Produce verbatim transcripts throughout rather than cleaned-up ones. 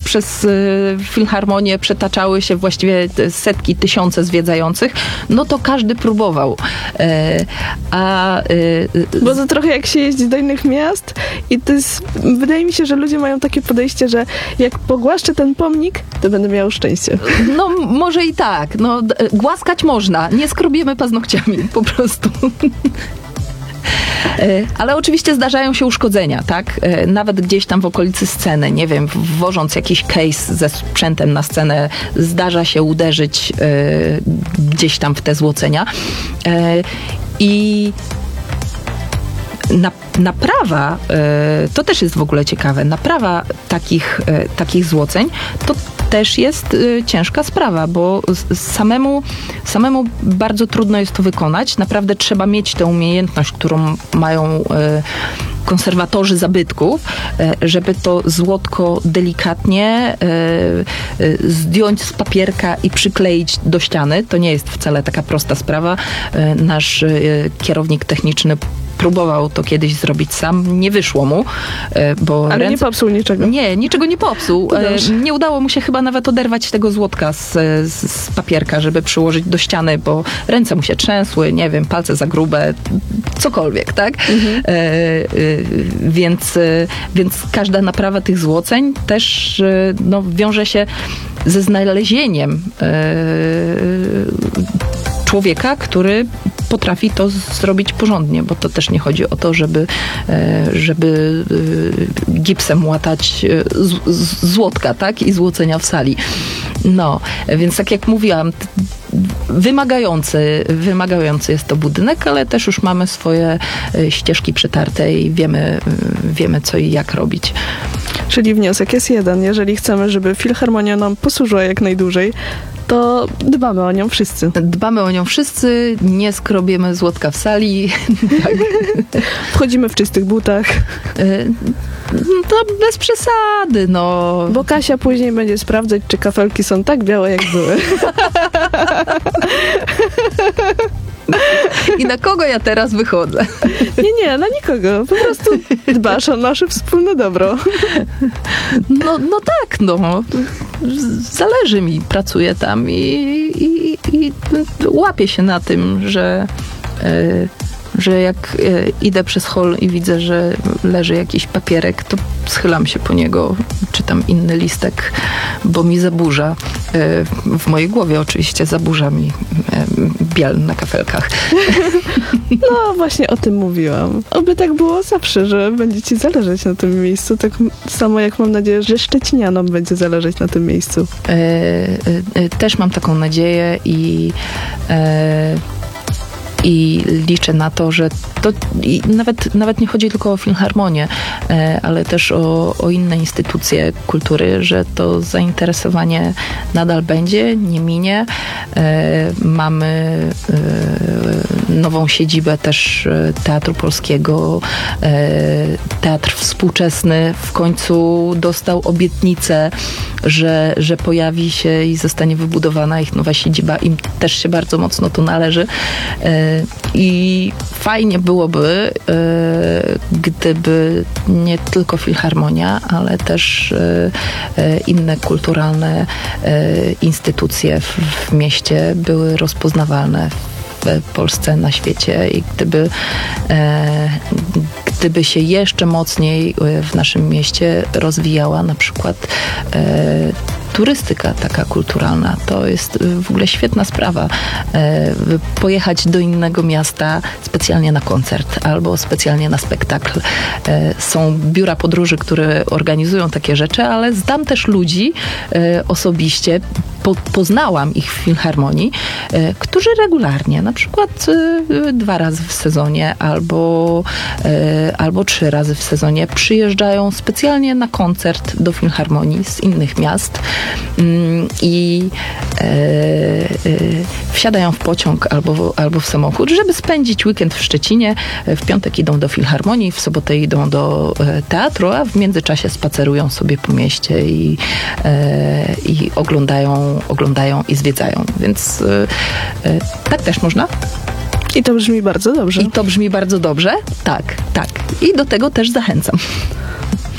przez filharmonię przetaczały się właściwie setki, tysiące zwiedzających, no to każdy próbował. A, Bo to trochę jak się jeździ do innych miast i to jest, wydaje mi się, że ludzie mają takie podejście, że jak pogłaszczę ten pomnik, to będę miał szczęście. No może i tak. No, głaskać można. Nie skrobiemy paznokciami po prostu. Ale oczywiście zdarzają się uszkodzenia, tak? Nawet gdzieś tam w okolicy sceny, nie wiem, wożąc jakiś case ze sprzętem na scenę, zdarza się uderzyć gdzieś tam w te złocenia. I na, naprawa, to też jest w ogóle ciekawe, naprawa takich, takich złoceń, to też jest y, ciężka sprawa, bo samemu, samemu bardzo trudno jest to wykonać. Naprawdę trzeba mieć tę umiejętność, którą mają y, konserwatorzy zabytków, y, żeby to złotko delikatnie y, y, zdjąć z papierka i przykleić do ściany. To nie jest wcale taka prosta sprawa. Y, nasz y, kierownik techniczny próbował to kiedyś zrobić sam. Nie wyszło mu, bo Ale ręce... nie popsuł niczego. Nie, niczego nie popsuł. Nie udało mu się chyba nawet oderwać tego złotka z, z, z papierka, żeby przyłożyć do ściany, bo ręce mu się trzęsły, nie wiem, palce za grube, cokolwiek, tak? Mhm. E, e, więc, e, więc każda naprawa tych złoceń też e, no, wiąże się ze znalezieniem e, człowieka, który potrafi to zrobić porządnie, bo to też nie chodzi o to, żeby, żeby gipsem łatać z, z, złotka, tak? I złocenia w sali. No, więc tak jak mówiłam, wymagający, wymagający jest to budynek, ale też już mamy swoje ścieżki przetarte i wiemy, wiemy co i jak robić. Czyli wniosek jest jeden. Jeżeli chcemy, żeby filharmonia nam posłużyła jak najdłużej, to dbamy o nią wszyscy. Dbamy o nią wszyscy, nie skrobiemy złotka w sali. Tak. Wchodzimy w czystych butach. To bez przesady, no. Bo Kasia później będzie sprawdzać, czy kafelki są tak białe, jak były. I na kogo ja teraz wychodzę? Nie, nie, na nikogo. Po prostu dbasz o nasze wspólne dobro. No, no tak, no. Zależy mi, pracuję tam i, i, i łapię się na tym, że, y, że jak y, idę przez hol i widzę, że leży jakiś papierek, to schylam się po niego, czytam inny listek, bo mi zaburza. Y, w mojej głowie oczywiście zaburza mi y, biel na kafelkach. No właśnie o tym mówiłam. Oby tak było zawsze, że będzie ci zależeć na tym miejscu. Tak samo jak mam nadzieję, że Szczecinianom będzie zależeć na tym miejscu. E, e, też mam taką nadzieję i e, i liczę na to, że to i nawet, nawet nie chodzi tylko o filharmonię, ale też o, o inne instytucje kultury, że to zainteresowanie nadal będzie, nie minie. Mamy nową siedzibę też Teatru Polskiego. Teatr Współczesny w końcu dostał obietnicę, że, że pojawi się i zostanie wybudowana ich nowa siedziba. Im też się bardzo mocno to należy. I fajnie byłoby, gdyby nie tylko filharmonia, ale też inne kulturalne instytucje w mieście były rozpoznawalne w Polsce, na świecie i gdyby, gdyby się jeszcze mocniej w naszym mieście rozwijała na przykład turystyka taka kulturalna. To jest w ogóle świetna sprawa. Pojechać do innego miasta specjalnie na koncert albo specjalnie na spektakl. Są biura podróży, które organizują takie rzeczy, ale znam też ludzi osobiście, po, poznałam ich w filharmonii, którzy regularnie, na przykład dwa razy w sezonie albo, albo trzy razy w sezonie przyjeżdżają specjalnie na koncert do filharmonii z innych miast i e, e, wsiadają w pociąg albo, albo w samochód, żeby spędzić weekend w Szczecinie. W piątek idą do filharmonii, w sobotę idą do e, teatru, a w międzyczasie spacerują sobie po mieście i, e, i oglądają, oglądają i zwiedzają. Więc e, e, tak też można. I to brzmi bardzo dobrze. I to brzmi bardzo dobrze. Tak, tak. I do tego też zachęcam.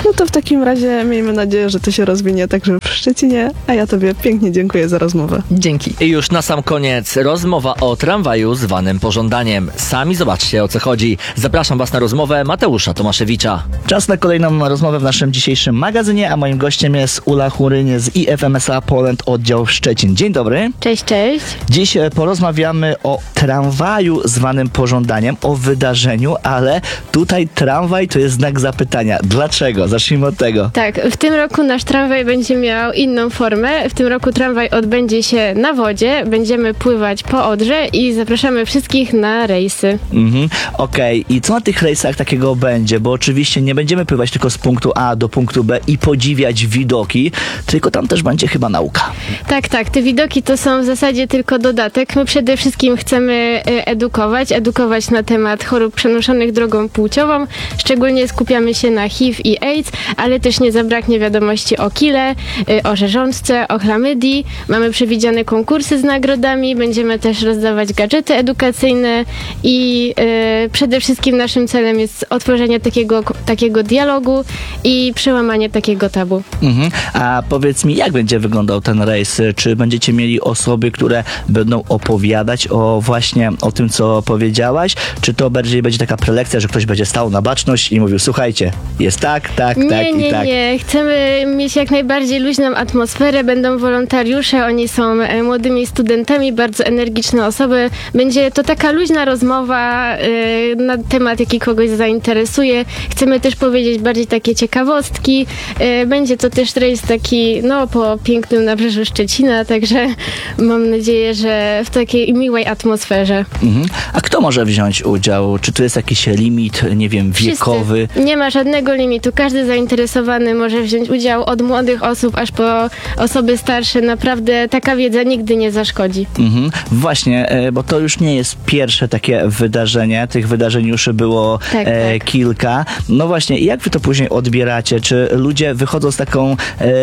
No to w takim razie miejmy nadzieję, że to się rozwinie także w Szczecinie, a ja Tobie pięknie dziękuję za rozmowę. Dzięki. I już na sam koniec rozmowa o tramwaju zwanym pożądaniem. Sami zobaczcie, o co chodzi. Zapraszam Was na rozmowę Mateusza Tomaszewicza. Czas na kolejną rozmowę w naszym dzisiejszym magazynie, a moim gościem jest Ula Churynie z I F M S A Poland oddział Szczecin. Dzień dobry. Cześć, cześć. Dziś e, porozmawiamy o tramwaju zwanym pożądaniem, o wydarzeniu, ale tutaj tramwaj to jest znak zapytania. Dlaczego? Zacznijmy od tego. Tak, w tym roku nasz tramwaj będzie miał inną formę. W tym roku tramwaj odbędzie się na wodzie, będziemy pływać po Odrze i zapraszamy wszystkich na rejsy. Mhm. Okej, i co na tych rejsach takiego będzie? Bo oczywiście nie będziemy pływać tylko z punktu A do punktu B i podziwiać widoki, tylko tam też będzie chyba nauka. Tak, tak, te widoki to są w zasadzie tylko dodatek. My przede wszystkim chcemy e, edukować, edukować na temat chorób przenoszonych drogą płciową. Szczególnie skupiamy się na H I V i AIDS, ale też nie zabraknie wiadomości o kile, e, o rzeżączce, o chlamydii. Mamy przewidziane konkursy z nagrodami, będziemy też rozdawać gadżety edukacyjne i e, przede wszystkim naszym celem jest otworzenie takiego, takiego dialogu i przełamanie takiego tabu. Mhm. A powiedz mi, jak będzie wyglądał ten rejs? Czy będziecie mieli osoby, które będą opowiadać o właśnie o tym, co powiedziałaś? Czy to bardziej będzie taka prelekcja, że ktoś będzie stał na baczność i mówił, słuchajcie, jest tak, tak, Nie, tak nie, i tak. nie. Chcemy mieć jak najbardziej luźną atmosferę. Będą wolontariusze, oni są e, młodymi studentami, bardzo energiczne osoby. Będzie to taka luźna rozmowa e, na temat, jaki kogoś zainteresuje. Chcemy też powiedzieć bardziej takie ciekawostki. E, będzie to też rejs taki, no, po pięknym nabrzeżu Szczecina, także mam nadzieję, że w takiej miłej atmosferze. Mhm. A kto może wziąć udział? Czy tu jest jakiś limit, nie wiem, wiekowy? Wszyscy. Nie ma żadnego limitu. Każdy zainteresowany może wziąć udział, od młodych osób aż po osoby starsze. Naprawdę taka wiedza nigdy nie zaszkodzi. Mhm. Właśnie, e, bo to już nie jest pierwsze takie wydarzenie. Tych wydarzeń już było Tak, e, tak. kilka. No właśnie, jak wy to później odbieracie? Czy ludzie wychodzą z taką e,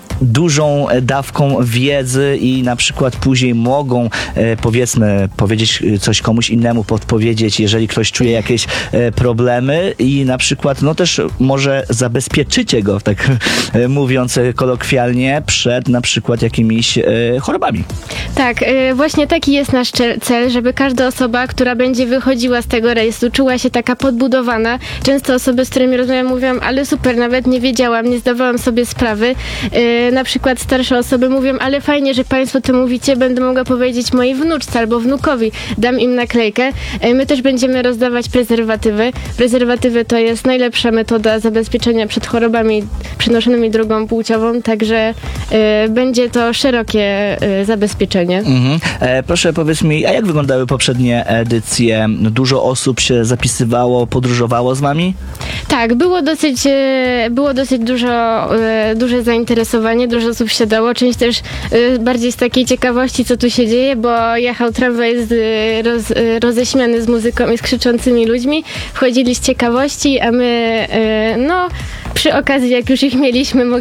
dużą dawką wiedzy i na przykład później mogą, e, powiedzmy, powiedzieć coś komuś innemu, podpowiedzieć, jeżeli ktoś czuje jakieś e, problemy i na przykład, no też może zabezpieczycie go, tak e, mówiąc e, kolokwialnie, przed na przykład jakimiś e, chorobami. Tak, y, właśnie taki jest nasz cze- cel, żeby każda osoba, która będzie wychodziła z tego rejsu, czuła się taka podbudowana. Często osoby, z którymi rozmawiam, mówią, ale super, nawet nie wiedziałam, nie zdawałam sobie sprawy. Y, na przykład starsze osoby mówią, ale fajnie, że Państwo to mówicie, będę mogła powiedzieć mojej wnuczce albo wnukowi, dam im naklejkę. Y, my też będziemy rozdawać prezerwatywy. Prezerwatywy to jest najlepsza metoda zabezpieczenia przed chorobami przenoszonymi drogą płciową, także y, będzie to szerokie y, zabezpieczenie. Mhm. E, proszę powiedz mi, a jak wyglądały poprzednie edycje? Dużo osób się zapisywało, podróżowało z wami? Tak, było dosyć, e, było dosyć dużo, e, duże zainteresowanie, dużo osób się dało. Część też e, bardziej z takiej ciekawości, co tu się dzieje, bo jechał tramwaj z, e, roz, e, roześmiany z muzyką i z krzyczącymi ludźmi. Wchodzili z ciekawości, a my, e, no, przy okazji, jak już ich mieliśmy,